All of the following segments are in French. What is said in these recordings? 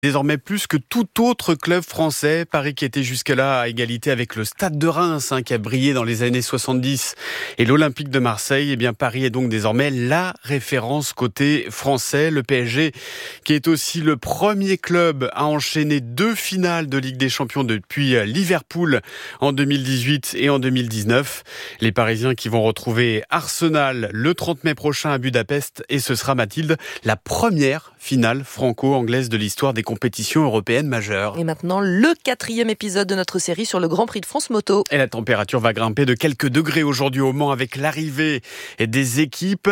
Désormais plus que tout autre club français, Paris qui était jusque-là à égalité avec le Stade de Reims qui a brillé dans les années 70 et l'Olympique de Marseille, Paris est donc désormais la référence côté français. Le PSG qui est aussi le premier club à enchaîner 2 finales de Ligue des Champions depuis Liverpool en 2018 et en 2019. Les Parisiens qui vont retrouver Arsenal le 30 mai prochain à Budapest et ce sera, Mathilde, la première finale franco-anglaise de l'histoire des compétitions européennes majeures. Et maintenant, le 4e épisode de notre série sur le Grand Prix de France Moto. Et la température va grimper de quelques degrés aujourd'hui au Mans avec l'arrivée des équipes.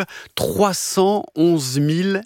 311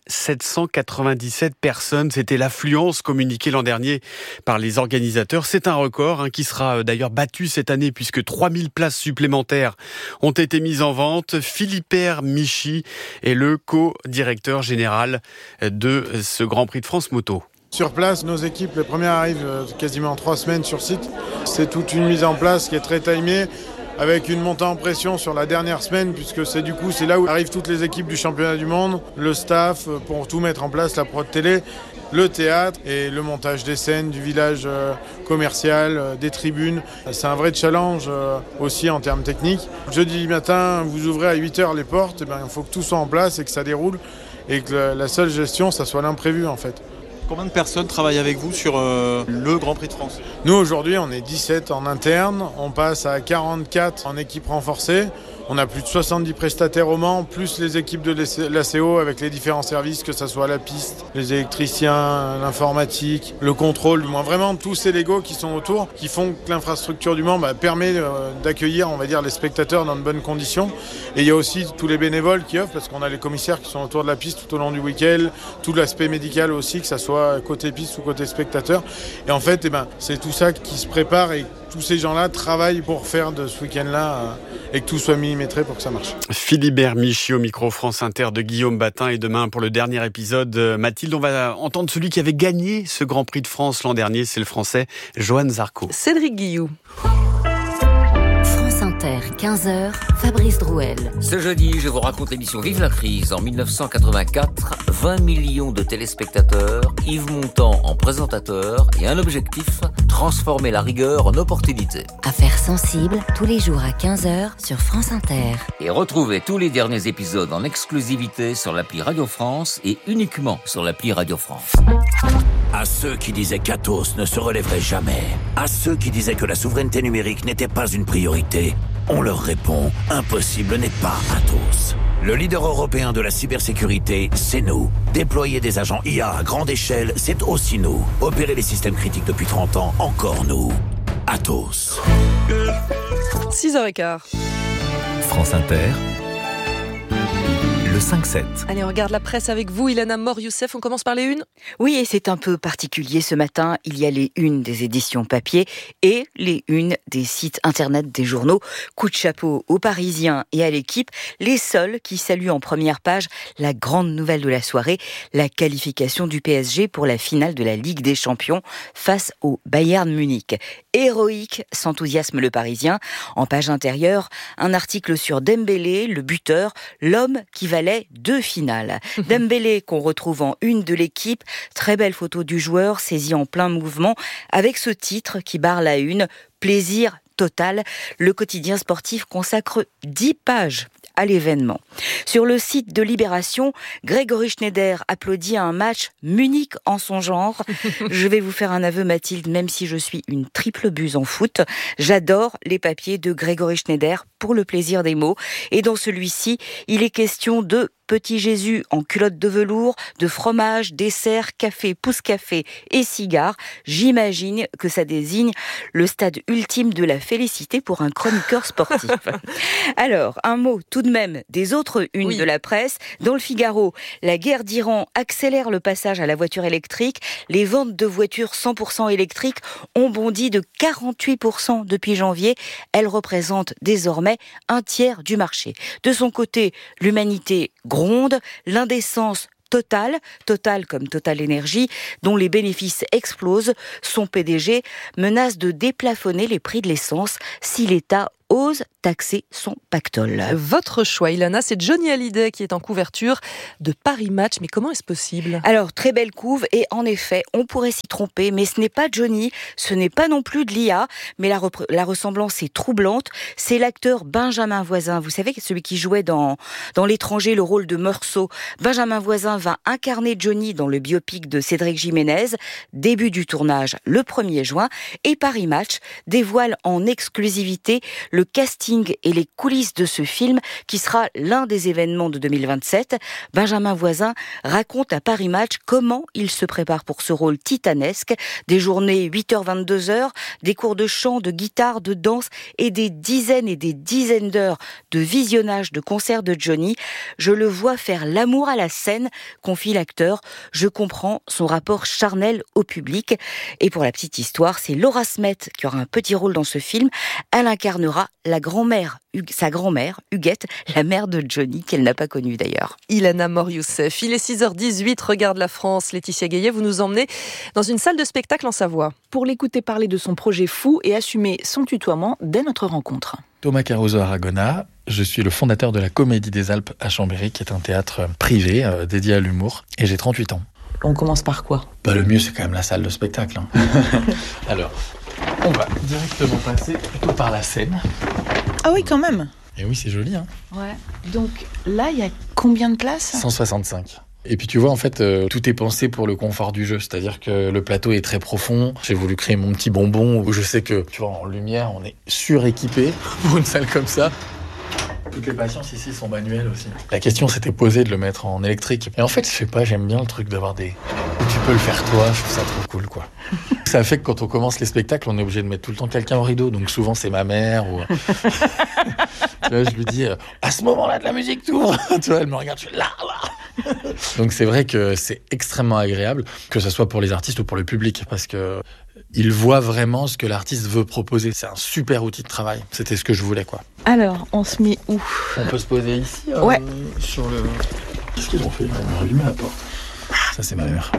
797 personnes, c'était l'affluence communiquée l'an dernier par les organisateurs. C'est un record qui sera d'ailleurs battu cette année puisque 3000 places supplémentaires ont été mises en vente. Philippe Michi est le co-directeur général de ce Grand Prix de France Moto. Sur place, nos équipes, les premières arrivent quasiment en 3 semaines sur site. C'est toute une mise en place qui est très timée, avec une montée en pression sur la dernière semaine, puisque c'est là où arrivent toutes les équipes du championnat du monde, le staff pour tout mettre en place, la prod télé, le théâtre et le montage des scènes, du village commercial, des tribunes. C'est un vrai challenge aussi en termes techniques. Jeudi matin, vous ouvrez à 8h les portes, il faut que tout soit en place et que ça déroule. Et que la seule gestion, ça soit l'imprévu en fait. Combien de personnes travaillent avec vous sur le Grand Prix de France ? Nous aujourd'hui, on est 17 en interne, on passe à 44 en équipe renforcée. On a plus de 70 prestataires au Mans, plus les équipes de l'ACO avec les différents services, que ce soit la piste, les électriciens, l'informatique, le contrôle, du moins vraiment tous ces Legos qui sont autour, qui font que l'infrastructure du Mans permet d'accueillir, on va dire, les spectateurs dans de bonnes conditions. Et il y a aussi tous les bénévoles qui offrent, parce qu'on a les commissaires qui sont autour de la piste tout au long du week-end, tout l'aspect médical aussi, que ça soit côté piste ou côté spectateur. Et en fait, c'est tout ça qui se prépare et tous ces gens-là travaillent pour faire de ce week-end-là et que tout soit millimétré pour que ça marche. Philippe Michi au micro France Inter de Guillaume Batin. Et demain, pour le dernier épisode, Mathilde, on va entendre celui qui avait gagné ce Grand Prix de France l'an dernier. C'est le Français Johan Zarco. Cédric Guillou. France Inter, 15h, Fabrice Drouel. Ce jeudi, je vous raconte l'émission Vive la crise. En 1984, 20 millions de téléspectateurs, Yves Montand en présentateur et un objectif, transformer la rigueur en opportunité. Affaires sensibles, tous les jours à 15h sur France Inter. Et retrouvez tous les derniers épisodes en exclusivité sur l'appli Radio France et uniquement sur l'appli Radio France. À ceux qui disaient qu'Atos ne se relèverait jamais, à ceux qui disaient que la souveraineté numérique n'était pas une priorité, on leur répond, impossible n'est pas Atos. Le leader européen de la cybersécurité, c'est nous. Déployer des agents IA à grande échelle, c'est aussi nous. Opérer les systèmes critiques depuis 30 ans, encore nous. Atos. 6h15. France Inter, le 5-7. Allez, on regarde la presse avec vous, Ilana Mor-Youssef. On commence par les unes ? Oui, et c'est un peu particulier ce matin. Il y a les unes des éditions papier et les unes des sites internet des journaux. Coup de chapeau aux Parisiens et à l'équipe, les seuls qui saluent en première page la grande nouvelle de la soirée, la qualification du PSG pour la finale de la Ligue des Champions face au Bayern Munich. Héroïque, s'enthousiasme le Parisien. En page intérieure, un article sur Dembélé, le buteur, l'homme qui valait 2 finales. Dembélé qu'on retrouve en une de l'équipe, très belle photo du joueur saisi en plein mouvement avec ce titre qui barre la une, plaisir total. Le quotidien sportif consacre 10 pages à l'événement. Sur le site de Libération, Grégory Schneider applaudit un match Munich en son genre. Je vais vous faire un aveu, Mathilde, même si je suis une triple buse en foot, j'adore les papiers de Grégory Schneider pour le plaisir des mots. Et dans celui-ci, il est question de Petit Jésus en culotte de velours, de fromage, dessert, café, pousse-café et cigares. J'imagine que ça désigne le stade ultime de la félicité pour un chroniqueur sportif. Alors, un mot tout de même des autres unes de la presse. Dans le Figaro, la guerre d'Iran accélère le passage à la voiture électrique. Les ventes de voitures 100% électriques ont bondi de 48% depuis janvier. Elles représentent désormais un tiers du marché. De son côté, l'humanité gronde, l'indécence Total comme Total Énergie, dont les bénéfices explosent. Son PDG menace de déplafonner les prix de l'essence si l'État ose taxer son pactole. Votre choix, Ilana, c'est Johnny Hallyday qui est en couverture de Paris Match. Mais comment est-ce possible ? Alors, très belle couve, et en effet, on pourrait s'y tromper, mais ce n'est pas Johnny, ce n'est pas non plus de Lia, mais la ressemblance est troublante. C'est l'acteur Benjamin Voisin, vous savez, celui qui jouait dans L'étranger le rôle de Meursault. Benjamin Voisin va incarner Johnny dans le biopic de Cédric Jiménez. Début du tournage le 1er juin, et Paris Match dévoile en exclusivité le casting et les coulisses de ce film qui sera l'un des événements de 2027. Benjamin Voisin raconte à Paris Match comment il se prépare pour ce rôle titanesque. Des journées 8h-22h, des cours de chant, de guitare, de danse et des dizaines d'heures de visionnage de concerts de Johnny. Je le vois faire l'amour à la scène, confie l'acteur. Je comprends son rapport charnel au public. Et pour la petite histoire, c'est Laura Smet qui aura un petit rôle dans ce film. Elle incarnera sa grand-mère, Huguette, la mère de Johnny, qu'elle n'a pas connue d'ailleurs. Ilana Mor-Youssef, il est 6h18, Regarde la France. Laetitia Gaillet, vous nous emmenez dans une salle de spectacle en Savoie. Pour l'écouter parler de son projet fou et assumer son tutoiement dès notre rencontre. Thomas Caruso Aragona, je suis le fondateur de la Comédie des Alpes à Chambéry, qui est un théâtre privé dédié à l'humour, et j'ai 38 ans. On commence par quoi ? Le mieux, c'est quand même la salle de spectacle. Alors, on va directement passer plutôt par la scène. Ah oui, quand même. Et oui, c'est joli. Ouais. Donc là, il y a combien de places ? 165. Et puis tu vois, en fait, tout est pensé pour le confort du jeu. C'est-à-dire que le plateau est très profond. J'ai voulu créer mon petit bonbon où je sais que, tu vois, en lumière, on est suréquipé pour une salle comme ça. Toutes les patiences ici sont manuelles aussi. La question s'était posée de le mettre en électrique. Et en fait, je sais pas, j'aime bien le truc d'avoir des... Tu peux le faire toi, je trouve ça trop cool, quoi. Ça fait que quand on commence les spectacles, on est obligé de mettre tout le temps quelqu'un au rideau. Donc souvent, c'est ma mère ou... Là, je lui dis, à ce moment-là de la musique t'ouvre. Tu vois, elle me regarde, je suis là. Donc c'est vrai que c'est extrêmement agréable, que ce soit pour les artistes ou pour le public, parce que ils voient vraiment ce que l'artiste veut proposer. C'est un super outil de travail. C'était ce que je voulais, quoi. Alors, on se met où ? On peut se poser ici, ouais. Sur le... Qu'est-ce qu'ils ont fait ? Ils ont allumé la porte. Ça, c'est ma mère.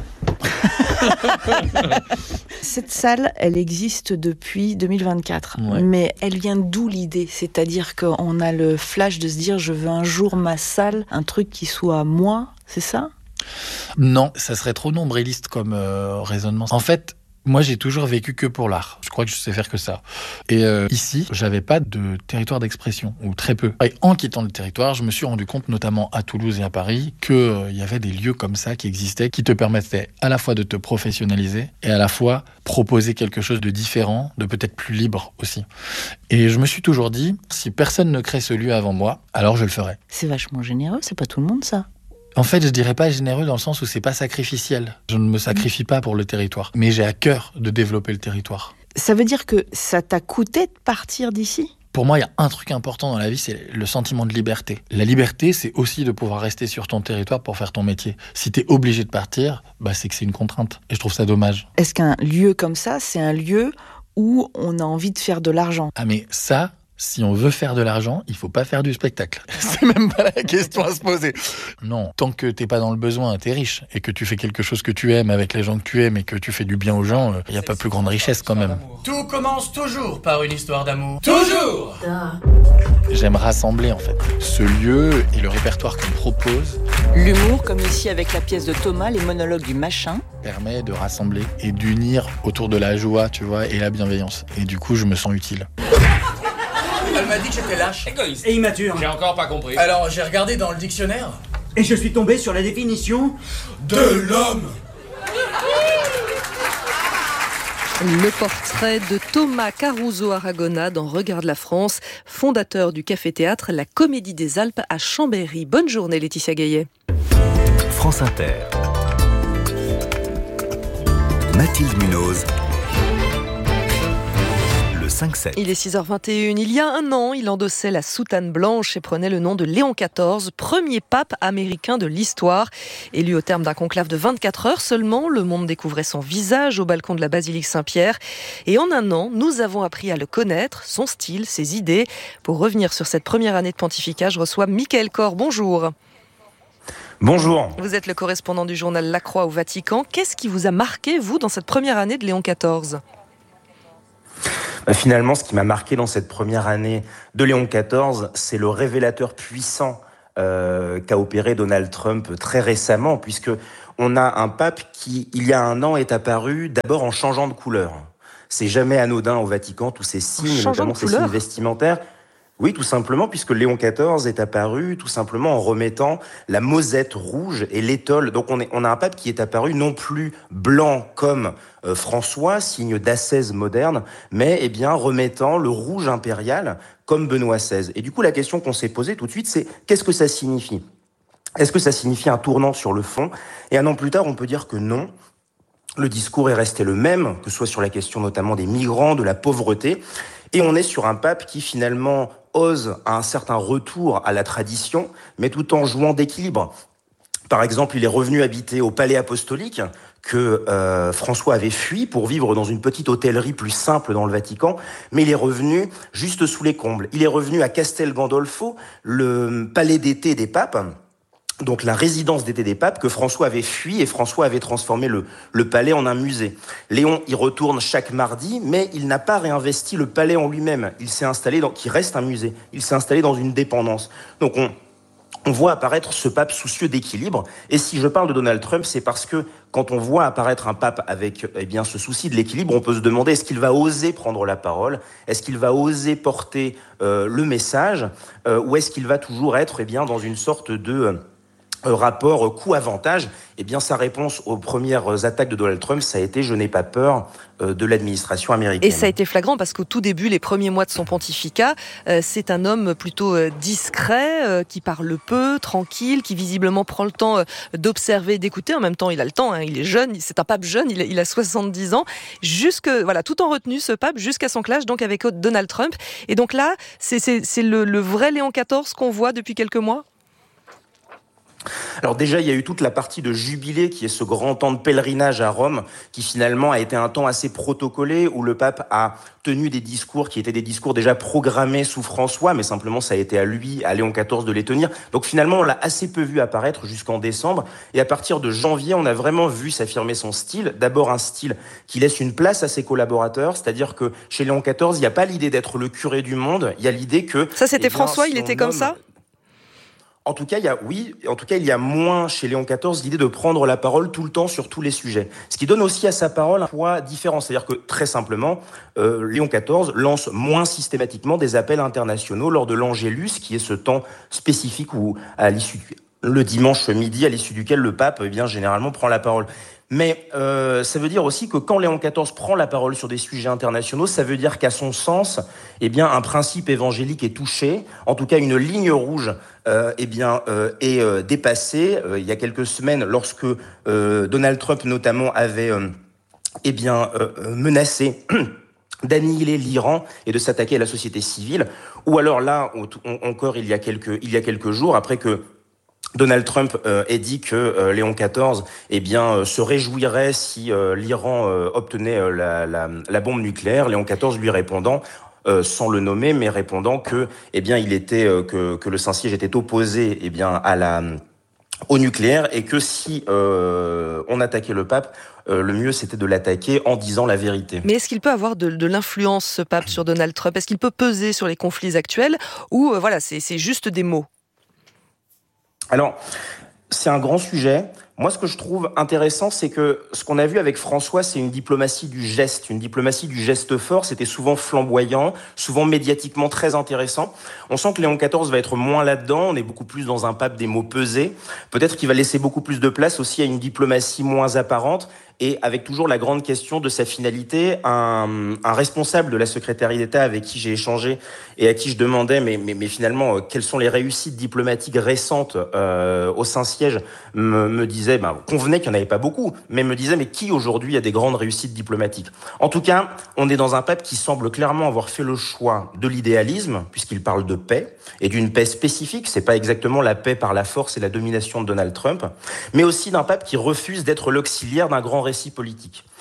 Cette salle, elle existe depuis 2024. Ouais. Mais elle vient d'où l'idée ? C'est-à-dire qu'on a le flash de se dire, je veux un jour ma salle, un truc qui soit moi, c'est ça ? Non, ça serait trop nombriliste comme raisonnement. En fait, moi, j'ai toujours vécu que pour l'art. Je crois que je sais faire que ça. Et ici, j'avais pas de territoire d'expression, ou très peu. Et en quittant le territoire, je me suis rendu compte, notamment à Toulouse et à Paris, qu'il y avait des lieux comme ça qui existaient, qui te permettaient à la fois de te professionnaliser et à la fois proposer quelque chose de différent, de peut-être plus libre aussi. Et je me suis toujours dit, si personne ne crée ce lieu avant moi, alors je le ferai. C'est vachement généreux, c'est pas tout le monde ça. En fait, je dirais pas généreux dans le sens où c'est pas sacrificiel. Je ne me sacrifie pas pour le territoire, mais j'ai à cœur de développer le territoire. Ça veut dire que ça t'a coûté de partir d'ici ? Pour moi, il y a un truc important dans la vie, c'est le sentiment de liberté. La liberté, c'est aussi de pouvoir rester sur ton territoire pour faire ton métier. Si t'es obligé de partir, c'est que c'est une contrainte. Et je trouve ça dommage. Est-ce qu'un lieu comme ça, c'est un lieu où on a envie de faire de l'argent ? Ah mais ça... Si on veut faire de l'argent, il faut pas faire du spectacle. C'est même pas la question à se poser. Non, tant que t'es pas dans le besoin, t'es riche. Et que tu fais quelque chose que tu aimes avec les gens que tu aimes et que tu fais du bien aux gens, y a pas plus grande richesse quand même. Tout commence toujours par une histoire d'amour. Toujours ! J'aime rassembler en fait ce lieu et le répertoire qu'on propose. L'humour, comme ici avec la pièce de Thomas, les monologues du machin, permet de rassembler et d'unir autour de la joie, tu vois, et la bienveillance. Et du coup, je me sens utile. Elle m'a dit que j'étais lâche, égoïste et immature. J'ai encore pas compris. Alors j'ai regardé dans le dictionnaire. Et je suis tombé sur la définition de l'homme. Le portrait de Thomas Caruso Aragona dans Regarde la France, fondateur du café-théâtre La Comédie des Alpes à Chambéry. Bonne journée Laetitia Gaillet. France Inter. Mathilde Munoz. 5-7. Il est 6h21. Il y a un an, il endossait la soutane blanche et prenait le nom de Léon XIV, premier pape américain de l'histoire. Élu au terme d'un conclave de 24 heures seulement, le monde découvrait son visage au balcon de la basilique Saint-Pierre. Et en un an, nous avons appris à le connaître, son style, ses idées. Pour revenir sur cette première année de pontificat, je reçois Michael Kor. Bonjour. Bonjour. Vous êtes le correspondant du journal La Croix au Vatican. Qu'est-ce qui vous a marqué, vous, dans cette première année de Léon XIV ? Finalement, ce qui m'a marqué dans cette première année de Léon XIV, c'est le révélateur puissant qu'a opéré Donald Trump très récemment, puisque on a un pape qui, il y a un an, est apparu d'abord en changeant de couleur. C'est jamais anodin au Vatican, tous ces signes, notamment ces signes vestimentaires. Oui, tout simplement, puisque Léon XIV est apparu tout simplement en remettant la mosette rouge et l'étole. Donc on a un pape qui est apparu non plus blanc comme François, signe d'ascèse moderne, mais remettant le rouge impérial comme Benoît XVI. Et du coup, la question qu'on s'est posée tout de suite, c'est qu'est-ce que ça signifie ? Est-ce que ça signifie un tournant sur le fond ? Et un an plus tard, on peut dire que non. Le discours est resté le même, que ce soit sur la question notamment des migrants, de la pauvreté. Et on est sur un pape qui finalement ose un certain retour à la tradition, mais tout en jouant d'équilibre. Par exemple, il est revenu habiter au Palais Apostolique, que François avait fui pour vivre dans une petite hôtellerie plus simple dans le Vatican, mais il est revenu juste sous les combles. Il est revenu à Castel Gandolfo, le palais d'été des papes, donc la résidence d'été des papes que François avait fui et François avait transformé le palais en un musée. Léon y retourne chaque mardi, mais il n'a pas réinvesti le palais en lui-même. Il s'est installé qui reste un musée. Il s'est installé dans une dépendance. Donc on voit apparaître ce pape soucieux d'équilibre. Et si je parle de Donald Trump, c'est parce que quand on voit apparaître un pape avec ce souci de l'équilibre, on peut se demander est-ce qu'il va oser prendre la parole ? Est-ce qu'il va oser porter le message ? Ou est-ce qu'il va toujours être dans une sorte de rapport coût-avantage? Sa réponse aux premières attaques de Donald Trump, ça a été « je n'ai pas peur de l'administration américaine ». Et ça a été flagrant parce qu'au tout début, les premiers mois de son pontificat, c'est un homme plutôt discret, qui parle peu, tranquille, qui visiblement prend le temps d'observer, d'écouter. En même temps, il a le temps, il est jeune, c'est un pape jeune, il a 70 ans. Tout en retenue, ce pape, jusqu'à son clash donc avec Donald Trump. Et donc là, c'est le vrai Léon XIV qu'on voit depuis quelques mois ? Alors déjà, il y a eu toute la partie de jubilé qui est ce grand temps de pèlerinage à Rome qui finalement a été un temps assez protocolé où le pape a tenu des discours qui étaient des discours déjà programmés sous François, mais simplement ça a été à lui, à Léon XIV de les tenir. Donc finalement, on l'a assez peu vu apparaître jusqu'en décembre et à partir de janvier, on a vraiment vu s'affirmer son style. D'abord un style qui laisse une place à ses collaborateurs, c'est-à-dire que chez Léon XIV, il n'y a pas l'idée d'être le curé du monde, il y a l'idée que... Ça c'était François, il était comme ça ? En tout cas, il y a moins chez Léon XIV l'idée de prendre la parole tout le temps sur tous les sujets. Ce qui donne aussi à sa parole un poids différent. C'est-à-dire que, très simplement, Léon XIV lance moins systématiquement des appels internationaux lors de l'Angélus, qui est ce temps spécifique où, le dimanche midi, à l'issue duquel le pape, généralement, prend la parole. Mais ça veut dire aussi que quand Léon XIV prend la parole sur des sujets internationaux, ça veut dire qu'à son sens, un principe évangélique est touché. En tout cas, une ligne rouge est dépassée. Il y a quelques semaines, lorsque Donald Trump notamment avait menacé d'annihiler l'Iran et de s'attaquer à la société civile, ou alors là, encore il y a quelques jours, après que Donald Trump ait dit que Léon XIV se réjouirait si l'Iran obtenait la bombe nucléaire. Léon XIV lui répondant, sans le nommer, mais répondant que que le Saint-Siège était opposé au nucléaire et que si on attaquait le pape, le mieux c'était de l'attaquer en disant la vérité. Mais est-ce qu'il peut avoir de l'influence, ce pape, sur Donald Trump ? Est-ce qu'il peut peser sur les conflits actuels ou c'est juste des mots ? Alors, c'est un grand sujet. Moi, ce que je trouve intéressant, c'est que ce qu'on a vu avec François, c'est une diplomatie du geste fort. C'était souvent flamboyant, souvent médiatiquement très intéressant. On sent que Léon XIV va être moins là-dedans. On est beaucoup plus dans un pape des mots pesés. Peut-être qu'il va laisser beaucoup plus de place aussi à une diplomatie moins apparente et avec toujours la grande question de sa finalité. Un responsable de la secrétaire d'État avec qui j'ai échangé et à qui je demandais mais finalement quelles sont les réussites diplomatiques récentes au Saint-Siège me disait, convenait qu'il n'y en avait pas beaucoup, mais me disait mais qui aujourd'hui a des grandes réussites diplomatiques ? En tout cas, on est dans un pape qui semble clairement avoir fait le choix de l'idéalisme, puisqu'il parle de paix, et d'une paix spécifique, c'est pas exactement la paix par la force et la domination de Donald Trump, mais aussi d'un pape qui refuse d'être l'auxiliaire d'un grand récit politique.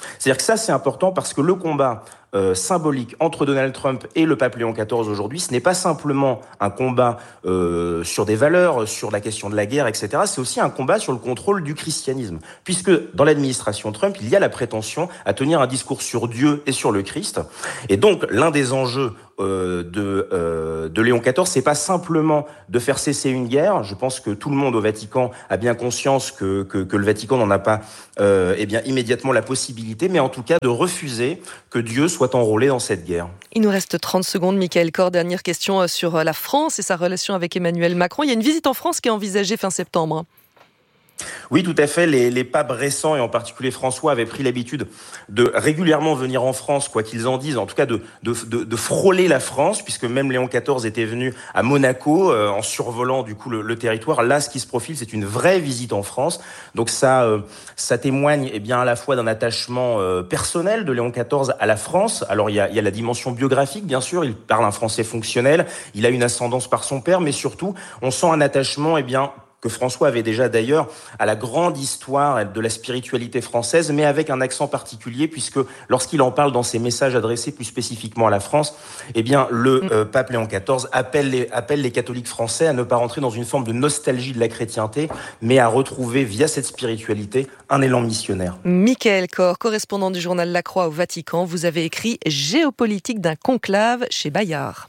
C'est-à-dire que ça, c'est important parce que le combat symbolique entre Donald Trump et le pape Léon XIV aujourd'hui, ce n'est pas simplement un combat sur des valeurs, sur la question de la guerre, etc. C'est aussi un combat sur le contrôle du christianisme. Puisque dans l'administration Trump, il y a la prétention à tenir un discours sur Dieu et sur le Christ. Et donc, l'un des enjeux de Léon XIV, c'est pas simplement de faire cesser une guerre. Je pense que tout le monde au Vatican a bien conscience que le Vatican n'en a pas immédiatement la possibilité, mais en tout cas de refuser que Dieu soit enrôlé dans cette guerre. Il nous reste 30 secondes, Michael Kor. Dernière question sur la France et sa relation avec Emmanuel Macron. Il y a une visite en France qui est envisagée fin septembre. Oui, tout à fait. Les papes récents, et en particulier François, avaient pris l'habitude de régulièrement venir en France, quoi qu'ils en disent, en tout cas de frôler la France, puisque même Léon XIV était venu à Monaco en survolant du coup le territoire. Là, ce qui se profile, c'est une vraie visite en France. Donc ça témoigne à la fois d'un attachement personnel de Léon XIV à la France. Alors il y a la dimension biographique, bien sûr. Il parle un français fonctionnel. Il a une ascendance par son père, mais surtout, on sent un attachement, que François avait déjà d'ailleurs à la grande histoire de la spiritualité française, mais avec un accent particulier, puisque lorsqu'il en parle dans ses messages adressés plus spécifiquement à la France, le pape Léon XIV appelle les catholiques français à ne pas rentrer dans une forme de nostalgie de la chrétienté, mais à retrouver via cette spiritualité un élan missionnaire. Michael Kor, correspondant du journal La Croix au Vatican, vous avez écrit « Géopolitique d'un conclave » chez Bayard.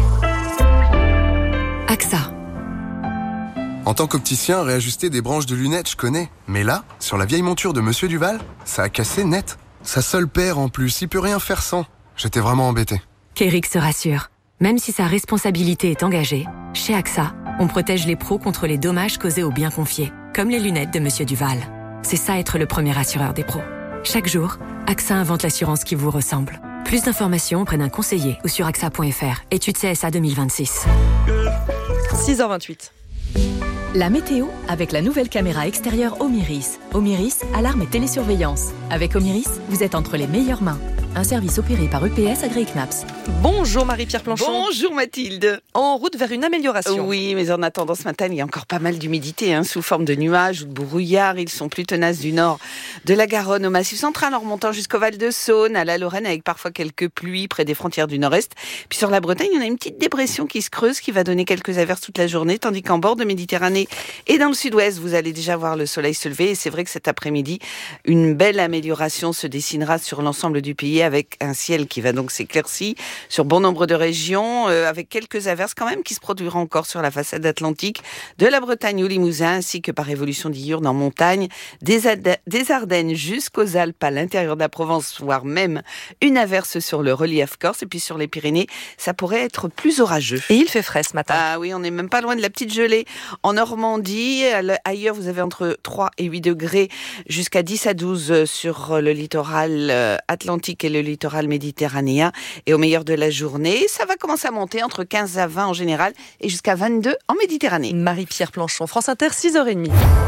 AXA. En tant qu'opticien, réajuster des branches de lunettes, je connais. Mais là, sur la vieille monture de Monsieur Duval, ça a cassé net. Sa seule paire en plus, il peut rien faire sans. J'étais vraiment embêté. Qu'Eric se rassure. Même si sa responsabilité est engagée, chez AXA, on protège les pros contre les dommages causés aux biens confiés, comme les lunettes de Monsieur Duval. C'est ça être le premier assureur des pros. Chaque jour, AXA invente l'assurance qui vous ressemble. Plus d'informations auprès d'un conseiller ou sur AXA.fr. Étude CSA 2026. 6h28. La météo avec la nouvelle caméra extérieure Omiris. Omiris, alarme et télésurveillance. Avec Omiris, vous êtes entre les meilleures mains. Un service opéré par EPS Agréé Knaps. Bonjour Marie-Pierre Planchon. Bonjour Mathilde. En route vers une amélioration. Oui, mais en attendant ce matin, il y a encore pas mal d'humidité, sous forme de nuages ou de brouillards. Ils sont plus tenaces du nord de la Garonne au Massif central, en remontant jusqu'au Val-de-Saône, à la Lorraine, avec parfois quelques pluies près des frontières du nord-est. Puis sur la Bretagne, il y en a une petite dépression qui se creuse, qui va donner quelques averses toute la journée, tandis qu'en bord de Méditerranée et dans le sud-ouest, vous allez déjà voir le soleil se lever. Et c'est vrai que cet après-midi, une belle amélioration se dessinera sur l'ensemble du pays, avec un ciel qui va donc s'éclaircir sur bon nombre de régions, avec quelques averses quand même qui se produiront encore sur la façade atlantique de la Bretagne au Limousin, ainsi que par évolution diurne en montagne, des Ardennes jusqu'aux Alpes à l'intérieur de la Provence, voire même une averse sur le relief corse. Et puis sur les Pyrénées, ça pourrait être plus orageux. Et il fait frais ce matin. Ah oui, on n'est même pas loin de la petite gelée. En Normandie, ailleurs vous avez entre 3 et 8 degrés, jusqu'à 10 à 12 sur le littoral atlantique et le littoral méditerranéen. Et au meilleur de la journée, ça va commencer à monter entre 15 à 20 en général et jusqu'à 22 en Méditerranée. Marie-Pierre Planchon, France Inter, 6h30.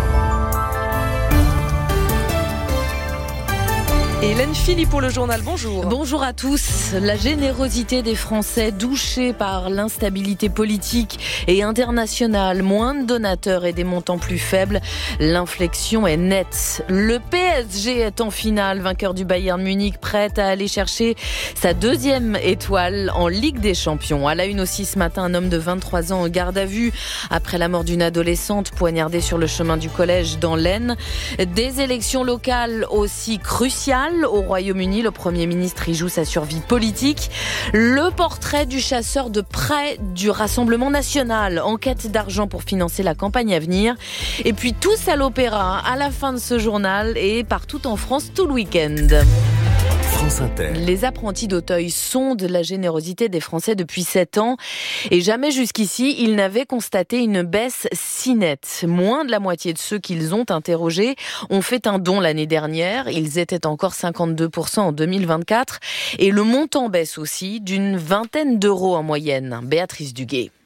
Hélène Philippe pour le journal, bonjour. Bonjour à tous. La générosité des Français douchés par l'instabilité politique et internationale, moins de donateurs et des montants plus faibles, l'inflexion est nette. Le PSG est en finale, vainqueur du Bayern Munich, prête à aller chercher sa 2e étoile en Ligue des Champions. À la une aussi ce matin, un homme de 23 ans en garde à vue après la mort d'une adolescente poignardée sur le chemin du collège dans l'Aisne. Des élections locales aussi cruciales. Au Royaume-Uni, le Premier ministre y joue sa survie politique. Le portrait du chasseur de près du Rassemblement national, en quête d'argent pour financer la campagne à venir. Et puis tous à l'opéra à la fin de ce journal et partout en France tout le week-end. France Inter. Les apprentis d'Auteuil sondent la générosité des Français depuis 7 ans et jamais jusqu'ici ils n'avaient constaté une baisse si nette. Moins de la moitié de ceux qu'ils ont interrogés ont fait un don l'année dernière. Ils étaient encore 52% en 2024 et le montant baisse aussi d'une 20aine d'euros en moyenne. Béatrice Duguay.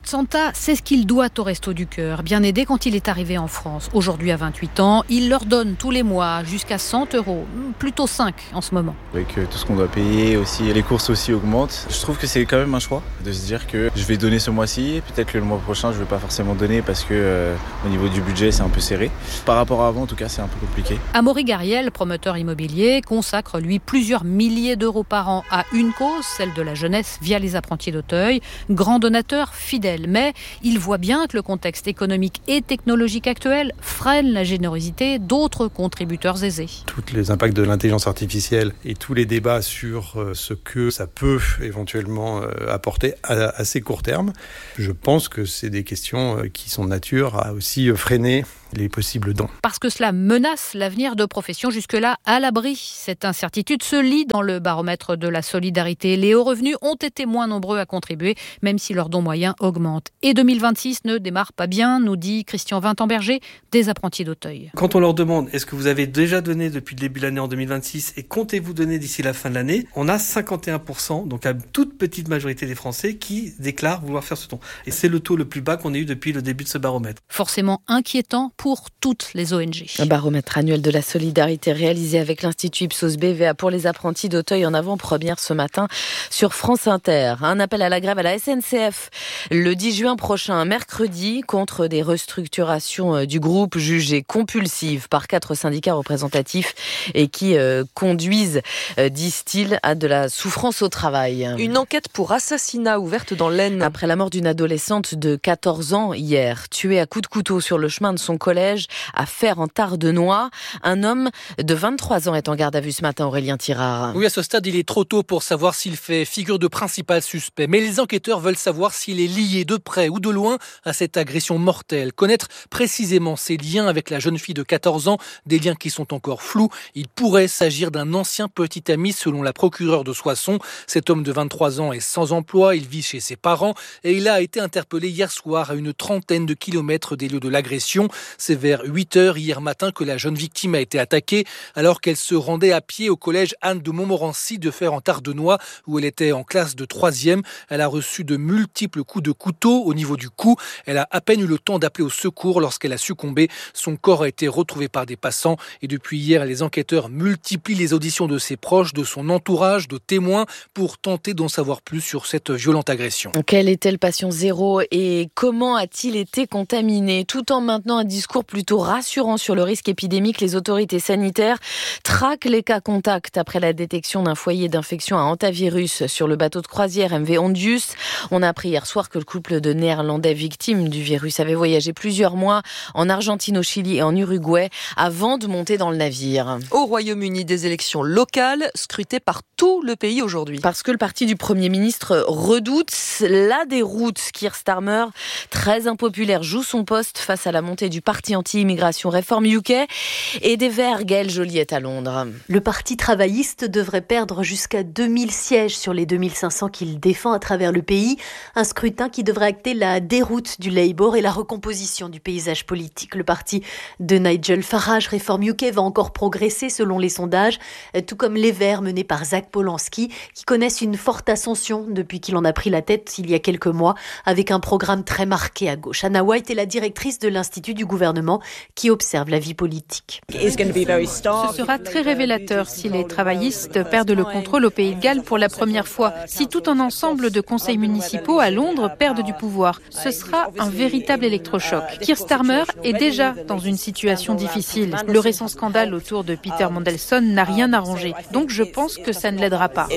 Santa, c'est ce qu'il doit au Resto du Cœur, bien aidé quand il est arrivé en France. Aujourd'hui, à 28 ans, il leur donne tous les mois jusqu'à 100 €, plutôt 5 en ce moment. Avec tout ce qu'on doit payer aussi, les courses aussi augmentent. Je trouve que c'est quand même un choix de se dire que je vais donner ce mois-ci, peut-être que le mois prochain je ne vais pas forcément donner parce que au niveau du budget c'est un peu serré. Par rapport à avant, en tout cas, c'est un peu compliqué. Amaury Gariel, promoteur immobilier, consacre lui plusieurs milliers d'euros par an à une cause, celle de la jeunesse via les apprentis d'Auteuil. Grand donateur fidèle, mais il voit bien que le contexte économique et technologique actuel freine la générosité d'autres contributeurs aisés. Tous les impacts de l'intelligence artificielle et tous les débats sur ce que ça peut éventuellement apporter à assez court terme, je pense que c'est des questions qui sont de nature à aussi freiner les possibles dons. Parce que cela menace l'avenir de professions jusque-là à l'abri. Cette incertitude se lit dans le baromètre de la solidarité. Les hauts revenus ont été moins nombreux à contribuer, même si leurs dons moyens augmentent. Et 2026 ne démarre pas bien, nous dit Christian Vintemberger, des apprentis d'Auteuil. Quand on leur demande est-ce que vous avez déjà donné depuis le début de l'année en 2026 et comptez-vous donner d'ici la fin de l'année, on a 51%, donc à toute petite majorité des Français qui déclarent vouloir faire ce don. Et c'est le taux le plus bas qu'on ait eu depuis le début de ce baromètre. Forcément inquiétant pour toutes les ONG. Un baromètre annuel de la solidarité réalisé avec l'Institut Ipsos BVA pour les apprentis d'Auteuil en avant-première ce matin sur France Inter. Un appel à la grève à la SNCF le 10 juin prochain, mercredi, contre des restructurations du groupe jugées compulsives par 4 syndicats représentatifs et qui conduisent, disent-ils, à de la souffrance au travail. Une enquête pour assassinat ouverte dans l'Aisne. Après la mort d'une adolescente de 14 ans hier, tuée à coups de couteau sur le chemin de son collège à Fère-en-Tardenois. Un homme de 23 ans est en garde à vue ce matin, Aurélien Tirard. Oui, à ce stade, il est trop tôt pour savoir s'il fait figure de principal suspect. Mais les enquêteurs veulent savoir s'il est lié de près ou de loin à cette agression mortelle. Connaître précisément ses liens avec la jeune fille de 14 ans, des liens qui sont encore flous. Il pourrait s'agir d'un ancien petit ami selon la procureure de Soissons. Cet homme de 23 ans est sans emploi, il vit chez ses parents et il a été interpellé hier soir à une trentaine de kilomètres des lieux de l'agression. C'est vers 8h hier matin que la jeune victime a été attaquée alors qu'elle se rendait à pied au collège Anne de Montmorency de Fère-en-Tardenois où elle était en classe de 3e. Elle a reçu de multiples coups de couteau au niveau du cou. Elle a à peine eu le temps d'appeler au secours lorsqu'elle a succombé. Son corps a été retrouvé par des passants et depuis hier, les enquêteurs multiplient les auditions de ses proches, de son entourage, de témoins pour tenter d'en savoir plus sur cette violente agression. Quel était le patient zéro et comment a-t-il été contaminé? Tout en maintenant un discours plutôt rassurant sur le risque épidémique, les autorités sanitaires traquent les cas contacts après la détection d'un foyer d'infection à hantavirus sur le bateau de croisière MV Ondius. On a appris hier soir que le couple de Néerlandais victimes du virus avait voyagé plusieurs mois en Argentine, au Chili et en Uruguay avant de monter dans le navire. Au Royaume-Uni, des élections locales scrutées par tout le pays aujourd'hui. Parce que le parti du Premier ministre redoute la déroute. Keir Starmer, très impopulaire, joue son poste face à la montée du parti anti-immigration Reform UK et des Verts. Gaëlle Joliette à Londres. Le parti travailliste devrait perdre jusqu'à 2000 sièges sur les 2500 qu'il défend à travers le pays. Un scrutin qui devrait acter la déroute du Labour et la recomposition du paysage politique. Le parti de Nigel Farage, Reform UK, va encore progresser selon les sondages, tout comme les Verts menés par Zach Polanski, qui connaissent une forte ascension depuis qu'il en a pris la tête il y a quelques mois, avec un programme très marqué à gauche. Anna White est la directrice de l'Institut du gouvernement qui observe la vie politique. Ce sera très révélateur si les travaillistes perdent le contrôle au Pays de Galles pour la première fois. Si tout un ensemble de conseils municipaux à Londres perdent du pouvoir, ce sera un véritable électrochoc. Keir Starmer est déjà dans une situation difficile. Le récent scandale autour de Peter Mandelson n'a rien arrangé. Donc je pense que ça ne l'aidera pas.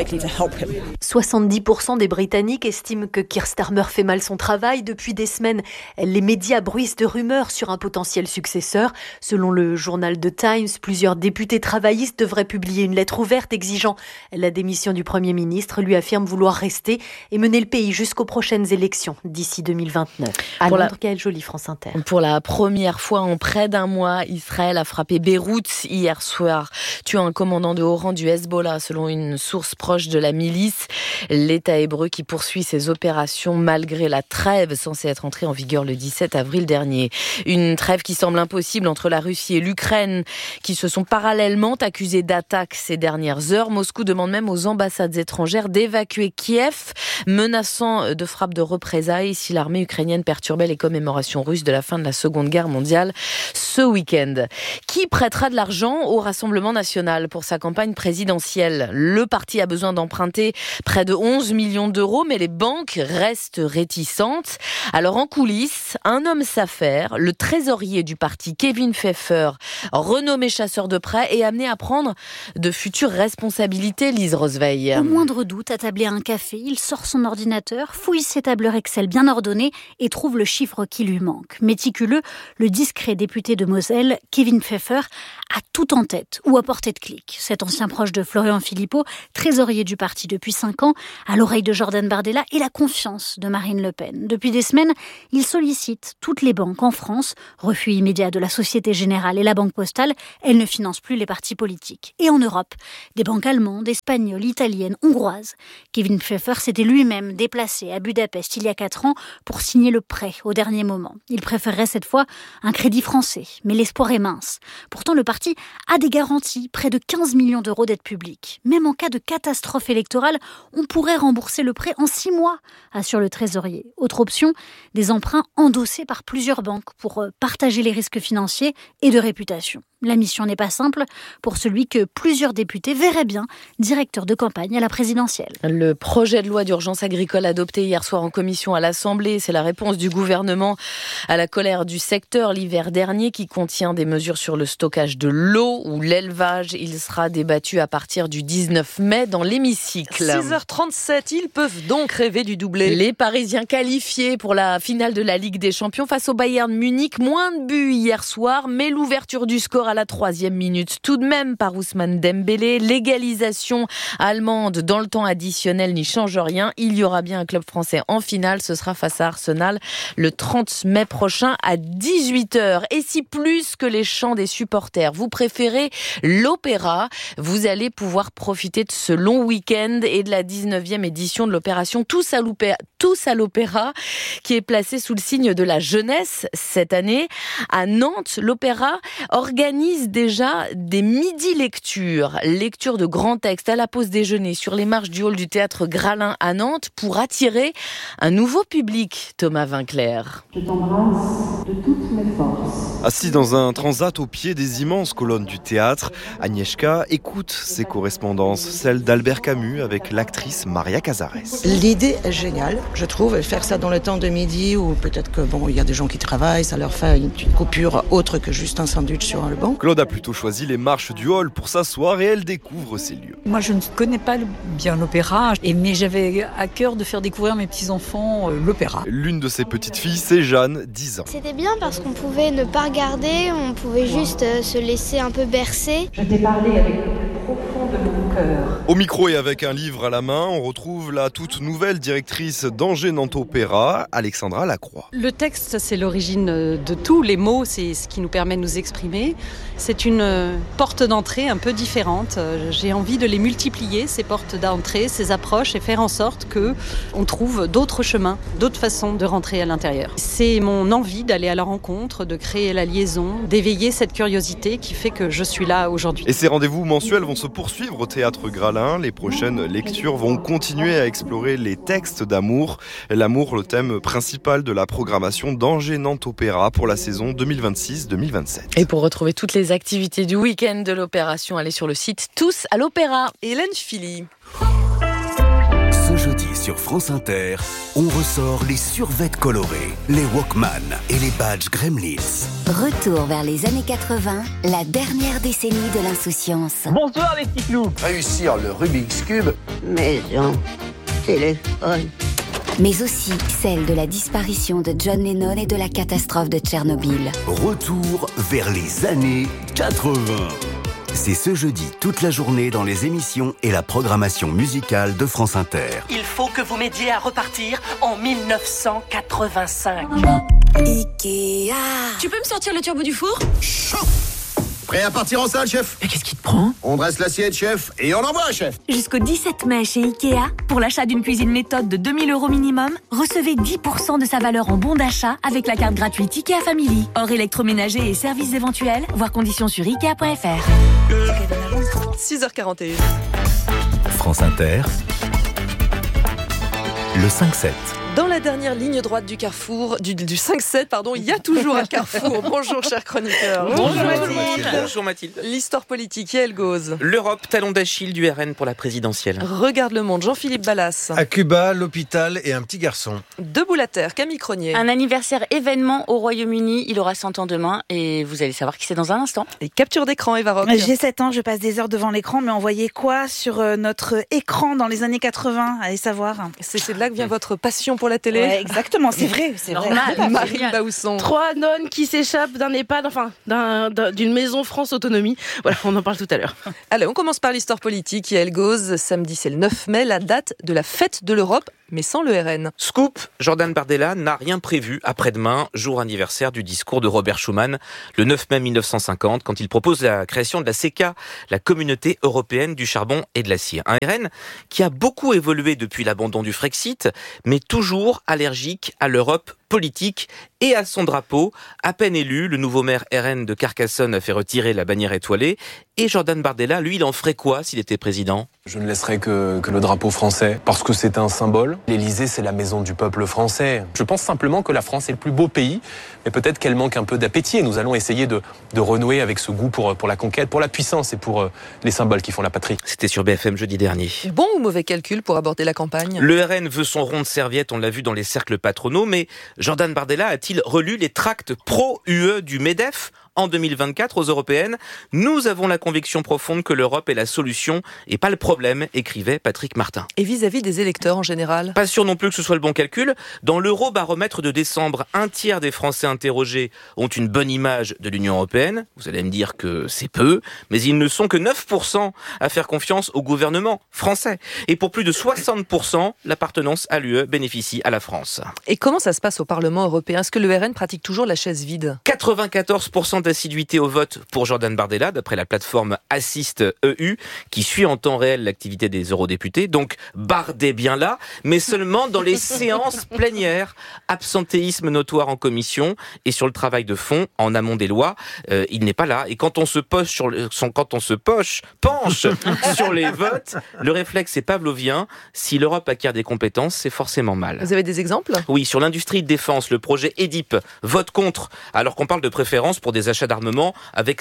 70% des Britanniques estiment que Keir Starmer fait mal son travail. Depuis des semaines, les médias bruissent de rumeurs sur un potentiel successeur. Selon le journal The Times, plusieurs députés travaillistes devraient publier une lettre ouverte exigeant la démission du Premier ministre. Lui affirme vouloir rester et mener le pays jusqu'aux prochaines élections d'ici 2029. À Londres, Gaëlle Joly, France Inter. Pour la première fois en près d'un mois, Israël a frappé Beyrouth hier soir, tuant un commandant de haut rang du Hezbollah, selon une source proche de la milice. L'État hébreu qui poursuit ses opérations malgré la trêve censée être entrée en vigueur le 17 avril dernier. Une Une trêve qui semble impossible entre la Russie et l'Ukraine, qui se sont parallèlement accusées d'attaques ces dernières heures. Moscou demande même aux ambassades étrangères d'évacuer Kiev, menaçant de frappes de représailles si l'armée ukrainienne perturbait les commémorations russes de la fin de la Seconde Guerre mondiale ce week-end. Qui prêtera de l'argent au Rassemblement national pour sa campagne présidentielle? Le parti a besoin d'emprunter près de 11 millions d'euros, mais les banques restent réticentes. Alors en coulisses, un homme s'affaire, le trésorier du parti, Kevin Pfeffer, renommé chasseur de prêts et amené à prendre de futures responsabilités, Lise Rosveil. Au moindre doute, attablé à un café, il sort son ordinateur, fouille ses tableurs Excel bien ordonnées et trouve le chiffre qui lui manque. Méticuleux, le discret député de Moselle, Kevin Pfeffer, a tout en tête ou à portée de clic. Cet ancien proche de Florian Philippot, trésorier du parti depuis 5 ans, à l'oreille de Jordan Bardella et la confiance de Marine Le Pen. Depuis des semaines, il sollicite toutes les banques en France, refus immédiat de la Société Générale et la Banque Postale, elles ne financent plus les partis politiques. Et en Europe, des banques allemandes, espagnoles, italiennes, hongroises. Kevin Pfeffer s'était lui-même déplacé à Budapest il y a 4 ans pour signer le prêt au dernier moment. Il préférerait cette fois un crédit français, mais l'espoir est mince. Pourtant, le parti a des garanties, près de 15 millions d'euros d'aide publique. Même en cas de catastrophe électorale, on pourrait rembourser le prêt en 6 mois, assure le trésorier. Autre option, des emprunts endossés par plusieurs banques pour partager les risques financiers et de réputation. La mission n'est pas simple pour celui que plusieurs députés verraient bien directeur de campagne à la présidentielle. Le projet de loi d'urgence agricole adopté hier soir en commission à l'Assemblée, c'est la réponse du gouvernement à la colère du secteur l'hiver dernier qui contient des mesures sur le stockage de l'eau ou l'élevage. Il sera débattu à partir du 19 mai dans l'hémicycle. 6h37, ils peuvent donc rêver du doublé. Les Parisiens qualifiés pour la finale de la Ligue des Champions face au Bayern Munich. Moins de buts hier soir, mais l'ouverture du score à la 3e minute tout de même par Ousmane Dembélé. L'égalisation allemande dans le temps additionnel n'y change rien. Il y aura bien un club français en finale. Ce sera face à Arsenal le 30 mai prochain à 18h. Et si plus que les chants des supporters, vous préférez l'opéra, vous allez pouvoir profiter de ce long week-end et de la 19e édition de l'opération Tous à l'opéra qui est placée sous le signe de la jeunesse cette année. À Nantes, l'opéra organise déjà des midi-lectures, lecture de grands textes à la pause déjeuner sur les marches du hall du théâtre Gralin à Nantes pour attirer un nouveau public. Thomas Vinclair. Je t'embrasse de toutes mes forces. Assis dans un transat au pied des immenses colonnes du théâtre, Agnieszka écoute ses correspondances, celle d'Albert Camus avec l'actrice Maria Casares. L'idée est géniale, je trouve, faire ça dans le temps de midi ou peut-être que il y a des gens qui travaillent, ça leur fait une coupure autre que juste un sandwich sur le banc. Claude a plutôt choisi les marches du hall pour s'asseoir et elle découvre ces lieux. Moi, je ne connais pas bien l'opéra, mais j'avais à cœur de faire découvrir à mes petits-enfants l'opéra. L'une de ses petites filles, c'est Jeanne, 10 ans. C'était bien parce qu'on pouvait ne pas regarder, on pouvait juste se laisser un peu bercer. Je t'ai parlé avec le plus profond de mon cœur. Au micro et avec un livre à la main, on retrouve la toute nouvelle directrice d'Angers Nantes Opéra, Alexandra Lacroix. Le texte, c'est l'origine de tout. Les mots, c'est ce qui nous permet de nous exprimer. C'est une porte d'entrée un peu différente. J'ai envie de les multiplier, ces portes d'entrée, ces approches, et faire en sorte qu'on trouve d'autres chemins, d'autres façons de rentrer à l'intérieur. C'est mon envie d'aller à la rencontre, de créer la liaison, d'éveiller cette curiosité qui fait que je suis là aujourd'hui. Et ces rendez-vous mensuels vont se poursuivre au Théâtre Gralin. Les prochaines lectures vont continuer à explorer les textes d'amour. L'amour, le thème principal de la programmation d'Angers Nantes Opéra pour la saison 2026-2027. Et pour retrouver toutes les activités du week-end de l'opération, allez sur le site Tous à l'Opéra. Hélène Philly. Ce jeudi sur France Inter, on ressort les survêtements colorés, les Walkman et les badges Gremlins. Retour vers les années 80, la dernière décennie de l'insouciance. Bonsoir les petits clous. Réussir le Rubik's Cube. Maison, téléphone. Mais aussi celle de la disparition de John Lennon et de la catastrophe de Tchernobyl. Retour vers les années 80. C'est ce jeudi toute la journée dans les émissions et la programmation musicale de France Inter. Il faut que vous m'aidiez à repartir en 1985. Ikea. Tu peux me sortir le turbo du four ? Prêt à partir en salle, chef? Mais qu'est-ce qui te prend? On dresse l'assiette, chef, et on envoie, chef. Jusqu'au 17 mai chez Ikea, pour l'achat d'une cuisine méthode de 2 000 € minimum, recevez 10% de sa valeur en bon d'achat avec la carte gratuite Ikea Family. Hors électroménager et services éventuels, voir conditions sur Ikea.fr. 6h41. France Inter, le 5-7. Dans la dernière ligne droite du carrefour, du 5-7, il y a toujours un carrefour. Bonjour, cher chroniqueur. Bonjour Mathilde. Bonjour Mathilde. L'histoire politique, Yael Gauze. L'Europe, talon d'Achille du RN pour la présidentielle. Regarde le monde, Jean-Philippe Ballas. À Cuba, l'hôpital et un petit garçon. Debout la terre, Camille Cronier. Un anniversaire événement au Royaume-Uni, il aura 100 ans demain et vous allez savoir qui c'est dans un instant. Et capture d'écran, Eva Rock. J'ai 7 ans, je passe des heures devant l'écran, mais on voyait quoi sur notre écran dans les années 80? Allez savoir. C'est de là que vient votre passion pour la télé? Ouais, exactement, c'est vrai. Normal. Marine Baousson. 3 nonnes qui s'échappent d'un EHPAD, d'une maison France Autonomie. Voilà, on en parle tout à l'heure. Allez, on commence par l'histoire politique. Yael Gauze, samedi c'est le 9 mai, la date de la fête de l'Europe, mais sans le RN. Scoop, Jordan Bardella n'a rien prévu après-demain, jour anniversaire du discours de Robert Schuman, le 9 mai 1950, quand il propose la création de la CECA, la Communauté européenne du charbon et de l'acier. Un RN qui a beaucoup évolué depuis l'abandon du Frexit, mais toujours allergique à l'Europe politique et à son drapeau. À peine élu, le nouveau maire RN de Carcassonne a fait retirer la bannière étoilée. Et Jordan Bardella, lui, il en ferait quoi s'il était président? Je ne laisserai que le drapeau français, parce que c'est un symbole. L'Élysée, c'est la maison du peuple français. Je pense simplement que la France est le plus beau pays, mais peut-être qu'elle manque un peu d'appétit. Et nous allons essayer de renouer avec ce goût pour la conquête, pour la puissance et pour les symboles qui font la patrie. C'était sur BFM jeudi dernier. Bon ou mauvais calcul pour aborder la campagne? Le RN veut son rond de serviette, on l'a vu dans les cercles patronaux, mais Jordan Bardella a-t-il relu les tracts pro-UE du MEDEF en 2024 aux européennes? Nous avons la conviction profonde que l'Europe est la solution et pas le problème, écrivait Patrick Martin. Et vis-à-vis des électeurs en général? Pas sûr non plus que ce soit le bon calcul. Dans l'Eurobaromètre de décembre, 1/3 des Français interrogés ont une bonne image de l'Union européenne. Vous allez me dire que c'est peu, mais ils ne sont que 9% à faire confiance au gouvernement français. Et pour plus de 60%, l'appartenance à l'UE bénéficie à la France. Et comment ça se passe au Parlement européen? Est-ce que le RN pratique toujours la chaise vide? 94% d'assiduité au vote pour Jordan Bardella, d'après la plateforme Assist EU, qui suit en temps réel l'activité des eurodéputés. Donc, Bard est bien là, mais seulement dans les séances plénières. Absentéisme notoire en commission et sur le travail de fond, en amont des lois, il n'est pas là. Et quand on se penche sur les votes, le réflexe est pavlovien. Si l'Europe acquiert des compétences, c'est forcément mal. Vous avez des exemples? Oui, sur l'industrie de défense, le projet EDIP vote contre, alors qu'on parle de préférence pour des achats d'armement avec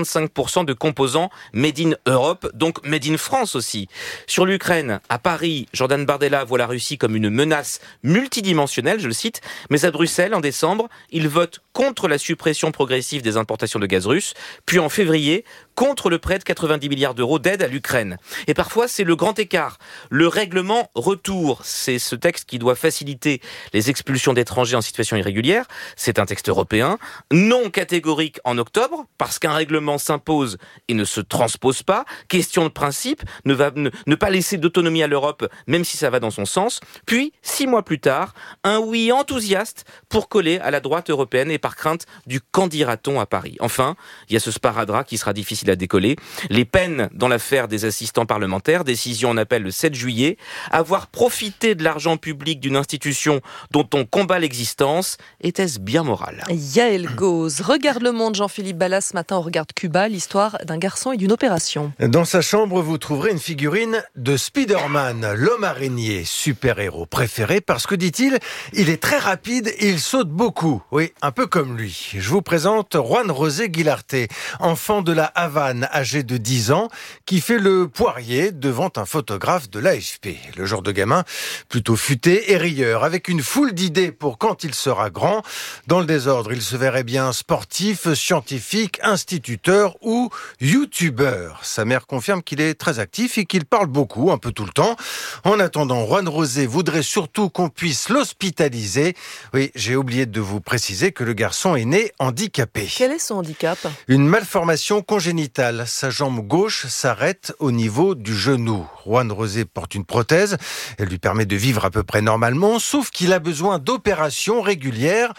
65% de composants made in Europe, donc made in France aussi. Sur l'Ukraine, à Paris, Jordan Bardella voit la Russie comme une menace multidimensionnelle, je le cite, mais à Bruxelles, en décembre, il vote contre la suppression progressive des importations de gaz russe, puis en février, contre le prêt de 90 milliards d'euros d'aide à l'Ukraine. Et parfois, c'est le grand écart. Le règlement retour, c'est ce texte qui doit faciliter les expulsions d'étrangers en situation irrégulière. C'est un texte européen, non catégorique en octobre, parce qu'un règlement s'impose et ne se transpose pas. Question de principe, ne pas laisser d'autonomie à l'Europe, même si ça va dans son sens. Puis, 6 mois plus tard, un oui enthousiaste pour coller à la droite européenne et par crainte du qu'en dira-t-on à Paris. Enfin, il y a ce sparadrap qui sera difficile à décoller. Les peines dans l'affaire des assistants parlementaires, décision en appel le 7 juillet, avoir profité de l'argent public d'une institution dont on combat l'existence, était-ce bien moral? Yael Gauze, regarde le monde, Jean-Philippe Ballas. Ce matin, on regarde Cuba, l'histoire d'un garçon et d'une opération. Dans sa chambre, vous trouverez une figurine de Spider-Man, l'homme araignée, super-héros préféré parce que, dit-il, il est très rapide et il saute beaucoup. Oui, un peu comme lui. Je vous présente Juan José Guilarte, enfant de la Havane, âgé de 10 ans, qui fait le poirier devant un photographe de l'AFP. Le genre de gamin plutôt futé et rieur, avec une foule d'idées pour quand il sera grand. Dans le désordre, il se verrait bien sportif, scientifique, instituteur ou youtubeur. Sa mère confirme qu'il est très actif et qu'il parle beaucoup, un peu tout le temps. En attendant, Juan José voudrait surtout qu'on puisse l'hospitaliser. Oui, j'ai oublié de vous préciser que le garçon est né handicapé. Quel est son handicap? Une malformation congénitale. Sa jambe gauche s'arrête au niveau du genou. Juan José porte une prothèse. Elle lui permet de vivre à peu près normalement, sauf qu'il a besoin d'opérations régulières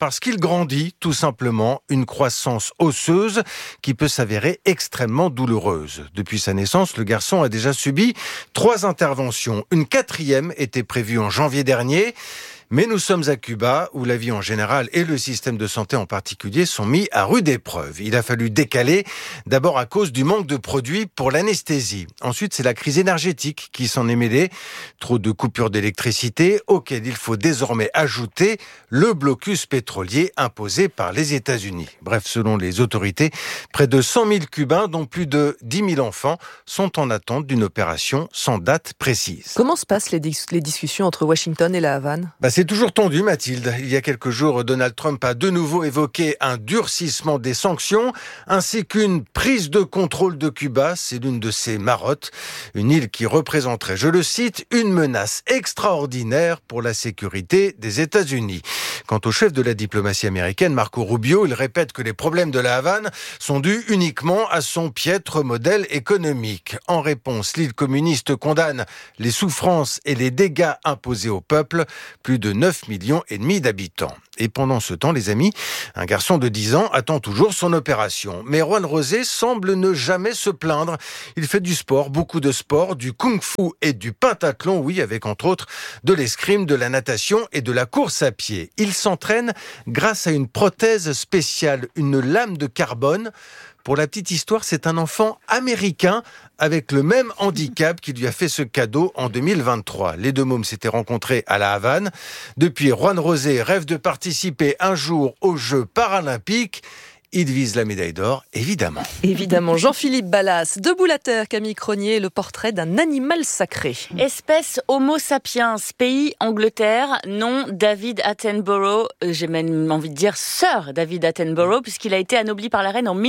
parce qu'il grandit tout simplement, une croissance osseuse qui peut s'avérer extrêmement douloureuse. Depuis sa naissance, le garçon a déjà subi 3 interventions. Une 4e était prévue en janvier dernier. Mais nous sommes à Cuba, où la vie en général et le système de santé en particulier sont mis à rude épreuve. Il a fallu décaler, d'abord à cause du manque de produits pour l'anesthésie. Ensuite, c'est la crise énergétique qui s'en est mêlée. Trop de coupures d'électricité, auquel il faut désormais ajouter le blocus pétrolier imposé par les États-Unis. Bref, selon les autorités, près de 100 000 Cubains, dont plus de 10 000 enfants, sont en attente d'une opération sans date précise. Comment se passent les discussions entre Washington et la Havane ? C'est toujours tendu, Mathilde. Il y a quelques jours, Donald Trump a de nouveau évoqué un durcissement des sanctions, ainsi qu'une prise de contrôle de Cuba. C'est l'une de ses marottes. Une île qui représenterait, je le cite, une menace extraordinaire pour la sécurité des États-Unis. Quant au chef de la diplomatie américaine, Marco Rubio, il répète que les problèmes de la Havane sont dus uniquement à son piètre modèle économique. En réponse, l'île communiste condamne les souffrances et les dégâts imposés au peuple. Plus de 9,5 millions d'habitants. Et pendant ce temps, les amis, un garçon de 10 ans attend toujours son opération. Mais Juan Rosé semble ne jamais se plaindre. Il fait du sport, beaucoup de sport, du kung-fu et du pentathlon, oui, avec entre autres de l'escrime, de la natation et de la course à pied. Il s'entraîne grâce à une prothèse spéciale, une lame de carbone. Pour la petite histoire, c'est un enfant américain avec le même handicap qui lui a fait ce cadeau en 2023. Les 2 mômes s'étaient rencontrés à la Havane. Depuis, Juan Rosé rêve de participer un jour aux Jeux paralympiques. Il vise la médaille d'or, évidemment. Évidemment. Jean-Philippe Ballas, Debout la Terre, Camille Cronier, le portrait d'un animal sacré. Espèce Homo sapiens, pays Angleterre, nom David Attenborough, j'ai même envie de dire Sir David Attenborough, puisqu'il a été anobli par la reine en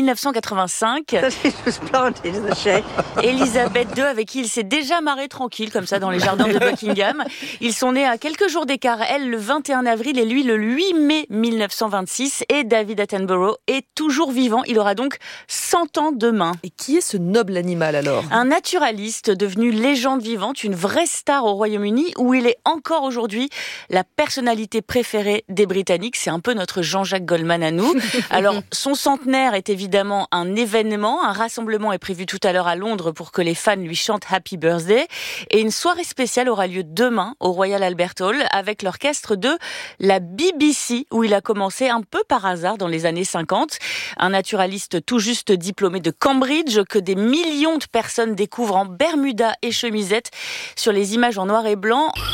1985. Elisabeth II, avec qui il s'est déjà marré tranquille, comme ça, dans les jardins de Buckingham. Ils sont nés à quelques jours d'écart, elle le 21 avril et lui le 8 mai 1926, et David Attenborough est toujours vivant. Il aura donc 100 ans demain. Et qui est ce noble animal alors ? Un naturaliste devenu légende vivante, une vraie star au Royaume-Uni, où il est encore aujourd'hui la personnalité préférée des Britanniques. C'est un peu notre Jean-Jacques Goldman à nous. Alors, son centenaire est évidemment un événement. Un rassemblement est prévu tout à l'heure à Londres pour que les fans lui chantent Happy Birthday. Et une soirée spéciale aura lieu demain au Royal Albert Hall avec l'orchestre de la BBC, où il a commencé un peu par hasard dans les années 50. Un naturaliste tout juste diplômé de Cambridge que des millions de personnes découvrent en Bermuda et chemisette sur les images en noir et blanc.